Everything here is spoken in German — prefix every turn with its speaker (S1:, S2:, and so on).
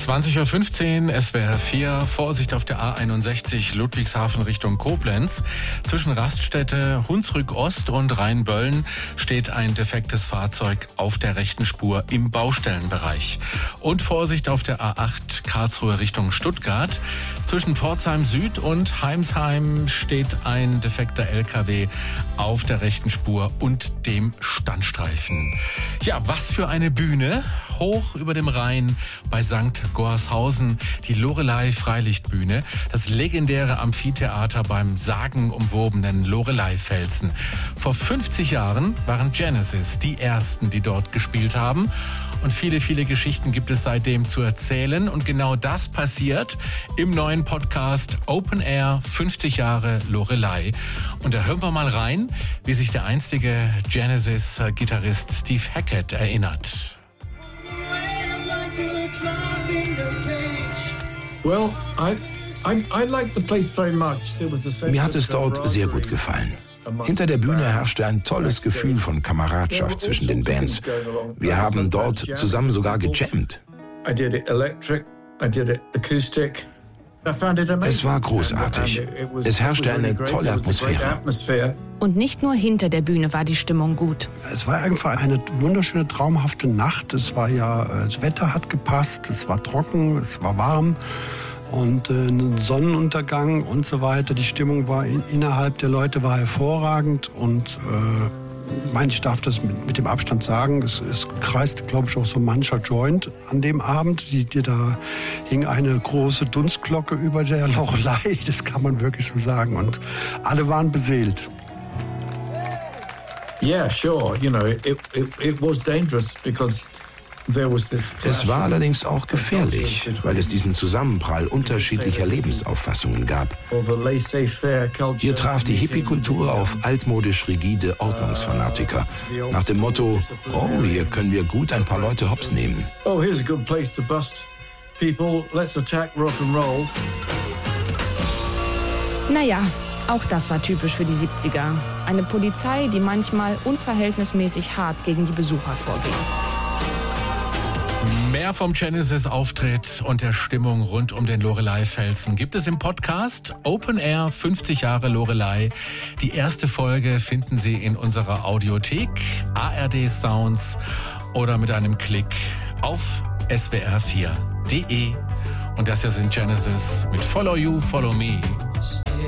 S1: 20:15 Uhr, SWR 4, Vorsicht auf der A61 Ludwigshafen Richtung Koblenz. Zwischen Raststätte Hunsrück Ost und Rheinböllen steht ein defektes Fahrzeug auf der rechten Spur im Baustellenbereich. Und Vorsicht auf der A8 Karlsruhe Richtung Stuttgart. Zwischen Pforzheim Süd und Heimsheim steht ein defekter LKW auf der rechten Spur und dem Standstreifen. Ja, was für eine Bühne. Hoch über dem Rhein bei St. Gorshausen, die Loreley-Freilichtbühne, das legendäre Amphitheater beim sagenumwobenen Loreley-Felsen. Vor 50 Jahren waren Genesis die ersten, die dort gespielt haben. Und viele, viele Geschichten gibt es seitdem zu erzählen. Und genau das passiert im neuen Podcast Open Air 50 Jahre Loreley. Und da hören wir mal rein, wie sich der einstige Genesis-Gitarrist Steve Hackett erinnert.
S2: Mir hat es dort sehr gut gefallen. Hinter der Bühne herrschte ein tolles Gefühl von Kameradschaft zwischen den Bands. Wir haben dort zusammen sogar gejammt. Es war großartig. Es herrschte eine tolle Atmosphäre.
S3: Und nicht nur hinter der Bühne war die Stimmung gut.
S4: Es war einfach eine wunderschöne, traumhafte Nacht. Es war das Wetter hat gepasst, es war trocken, es war warm. Und ein Sonnenuntergang und so weiter. Die Stimmung war innerhalb der Leute war hervorragend. Und ich darf das mit dem Abstand sagen, es kreiste, glaube ich, auch so mancher Joint an dem Abend. Da hing eine große Dunstglocke über der Loreley, das kann man wirklich so sagen. Und alle waren beseelt.
S5: Yeah, sure. It was dangerous because
S2: es war allerdings auch gefährlich, weil es diesen Zusammenprall unterschiedlicher Lebensauffassungen gab. Hier traf die Hippie-Kultur auf altmodisch rigide Ordnungsfanatiker. Nach dem Motto, hier können wir gut ein paar Leute hops nehmen.
S5: Oh, here's a good place to bust people. Let's attack rock and roll.
S3: Naja, auch das war typisch für die 70er. Eine Polizei, die manchmal unverhältnismäßig hart gegen die Besucher vorging.
S1: Mehr vom Genesis-Auftritt und der Stimmung rund um den Loreley-Felsen gibt es im Podcast Open Air 50 Jahre Loreley. Die erste Folge finden Sie in unserer Audiothek, ARD Sounds oder mit einem Klick auf swr4.de. Und das hier sind Genesis mit Follow You, Follow Me.